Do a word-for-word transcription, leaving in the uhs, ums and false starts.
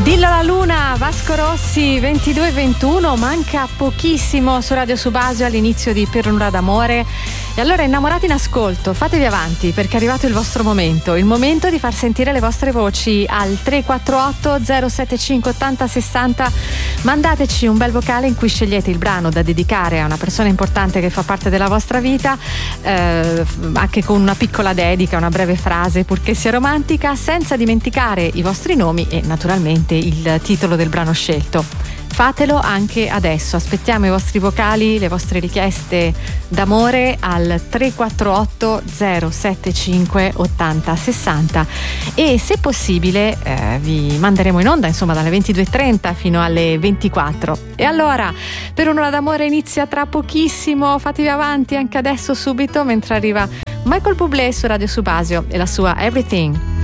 Dillo alla luna, Vasco Rossi, ventidue e ventuno, manca pochissimo su Radio Subasio all'inizio di Per un'ora d'amore. E allora, innamorati in ascolto, fatevi avanti perché è arrivato il vostro momento, il momento di far sentire le vostre voci al tre quattro otto zero sette cinque ottanta sessanta. Mandateci un bel vocale in cui scegliete il brano da dedicare a una persona importante che fa parte della vostra vita, eh, anche con una piccola dedica, una breve frase, purché sia romantica, senza dimenticare i vostri nomi e naturalmente il titolo del brano scelto. Fatelo anche adesso, aspettiamo i vostri vocali, le vostre richieste d'amore al tre quattro otto zero sette cinque ottanta sessanta e se possibile eh, vi manderemo in onda insomma dalle ventidue e trenta fino alle ventiquattro. E allora, Per un'ora d'amore inizia tra pochissimo, fatevi avanti anche adesso subito mentre arriva Michael Bublé su Radio Subasio e la sua Everything.